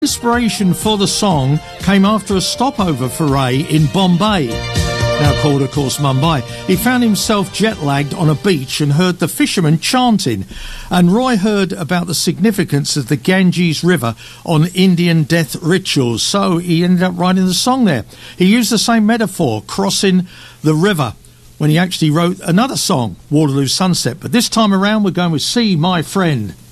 Inspiration for the song came after a stopover for Ray in Bombay, now called, of course, Mumbai. He found himself jet-lagged on a beach and heard the fishermen chanting. And Roy heard about the significance of the Ganges River on Indian death rituals, so he ended up writing the song there. He used the same metaphor, crossing the river, when he actually wrote another song, Waterloo Sunset. But this time around, we're going with See My Friend.